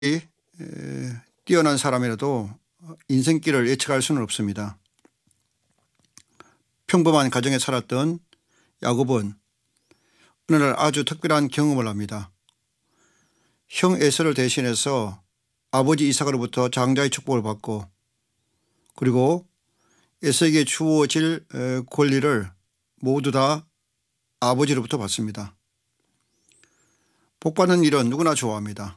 뛰어난 사람이라도 인생길을 예측할 수는 없습니다. 평범한 가정에 살았던 야곱은 어느 날 아주 특별한 경험을 합니다. 형 에서를 대신해서 아버지 이삭으로부터 장자의 축복을 받고, 그리고 에서에게 주어질 권리를 모두 다 아버지로부터 받습니다. 복받는 일은 누구나 좋아합니다.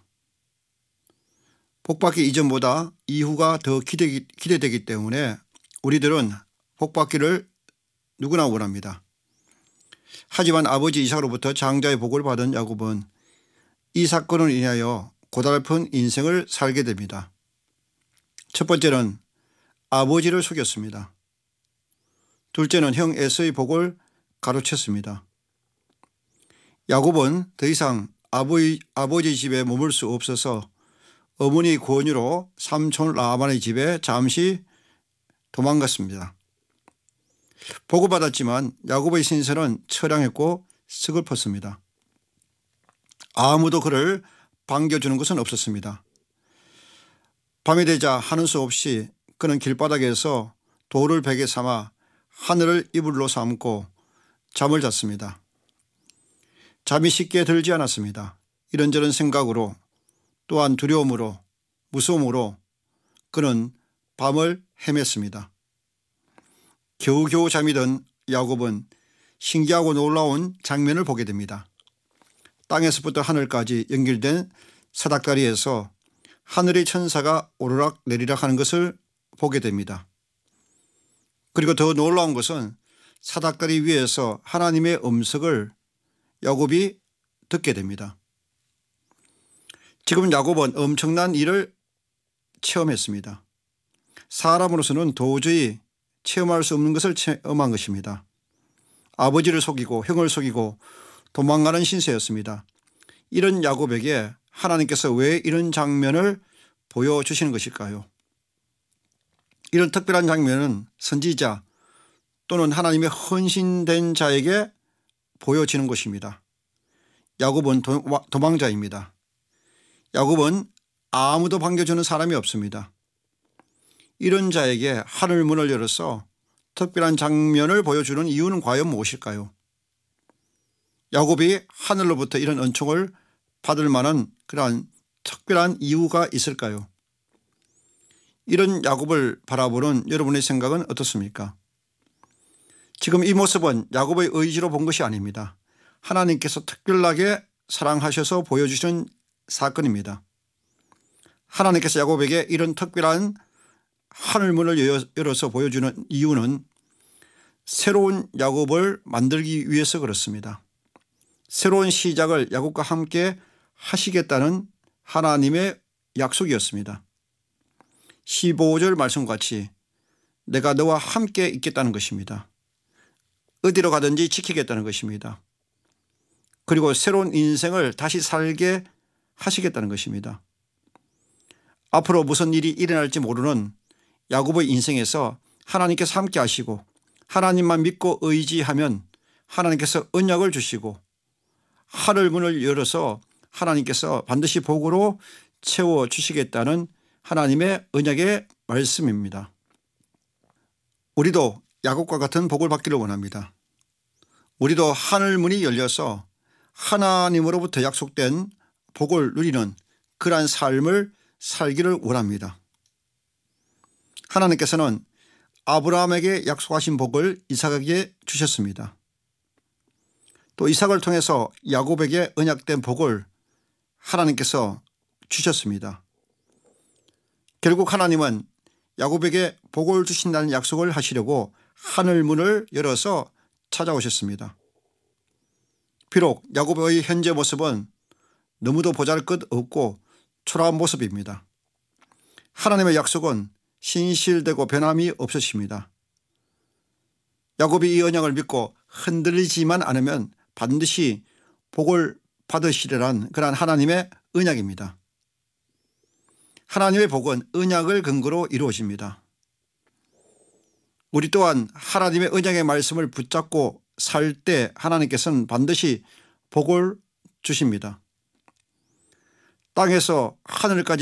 복받기 이전보다 이후가 더 기대되기 때문에 우리들은 복받기를 누구나 원합니다. 하지만 아버지 이삭으로부터 장자의 복을 받은 야곱은 이 사건을 인하여 고달픈 인생을 살게 됩니다. 첫 번째는 아버지를 속였습니다. 둘째는 형 에서의 복을 가로챘습니다. 야곱은 더 이상 아버지 집에 머물 수 없어서 어머니 권유로 삼촌 라반의 집에 잠시 도망갔습니다. 복을 받았지만 야곱의 신세는 처량했고 서글펐습니다. 아무도 그를 반겨주는 것은 없었습니다. 밤이 되자 하는 수 없이 그는 길바닥에서 돌을 베개 삼아 하늘을 이불로 삼고 잠을 잤습니다. 잠이 쉽게 들지 않았습니다. 이런저런 생각으로, 또한 두려움으로, 무서움으로 그는 밤을 헤맸습니다. 겨우겨우 잠이 든 야곱은 신기하고 놀라운 장면을 보게 됩니다. 땅에서부터 하늘까지 연결된 사닥다리에서 하늘의 천사가 오르락 내리락 하는 것을 보게 됩니다. 그리고 더 놀라운 것은 사닥다리 위에서 하나님의 음성을 야곱이 듣게 됩니다. 지금 야곱은 엄청난 일을 체험했습니다. 사람으로서는 도저히 체험할 수 없는 것을 체험한 것입니다. 아버지를 속이고 형을 속이고 도망가는 신세였습니다. 이런 야곱에게 하나님께서 왜 이런 장면을 보여주시는 것일까요? 이런 특별한 장면은 선지자 또는 하나님의 헌신된 자에게 보여지는 것입니다. 야곱은 도망자입니다. 야곱은 아무도 반겨주는 사람이 없습니다. 이런 자에게 하늘 문을 열어서 특별한 장면을 보여주는 이유는 과연 무엇일까요? 야곱이 하늘로부터 이런 은총을 받을 만한 그러한 특별한 이유가 있을까요? 이런 야곱을 바라보는 여러분의 생각은 어떻습니까? 지금 이 모습은 야곱의 의지로 본 것이 아닙니다. 하나님께서 특별하게 사랑하셔서 보여주신 사건입니다. 하나님께서 야곱에게 이런 특별한 하늘문을 열어서 보여주는 이유는 새로운 야곱을 만들기 위해서 그렇습니다. 새로운 시작을 야곱과 함께 하시겠다는 하나님의 약속이었습니다. 15절 말씀같이 내가 너와 함께 있겠다는 것입니다. 어디로 가든지 지키겠다는 것입니다. 그리고 새로운 인생을 다시 살게 하시겠다는 것입니다. 앞으로 무슨 일이 일어날지 모르는 야곱의 인생에서 하나님께서 함께 하시고 하나님만 믿고 의지하면 하나님께서 언약을 주시고 하늘 문을 열어서 하나님께서 반드시 복으로 채워주시겠다는 하나님의 언약의 말씀입니다. 우리도 야곱과 같은 복을 받기를 원합니다. 우리도 하늘 문이 열려서 하나님으로부터 약속된 복을 누리는 그러한 삶을 살기를 원합니다. 하나님께서는 아브라함에게 약속하신 복을 이삭에게 주셨습니다. 또 이삭을 통해서 야곱에게 언약된 복을 하나님께서 주셨습니다. 결국 하나님은 야곱에게 복을 주신다는 약속을 하시려고 하늘 문을 열어서 찾아오셨습니다. 비록 야곱의 현재 모습은 너무도 보잘것없고 초라한 모습입니다. 하나님의 약속은 신실되고 변함이 없으십니다. 야곱이 이 언약을 믿고 흔들리지만 않으면 반드시 복을 받으시리란 그러한 하나님의 언약입니다. 하나님의 복은 언약을 근거로 이루어집니다. 우리 또한 하나님의 언약의 말씀을 붙잡고 살 때 하나님께서는 반드시 복을 주십니다. 땅에서 하늘까지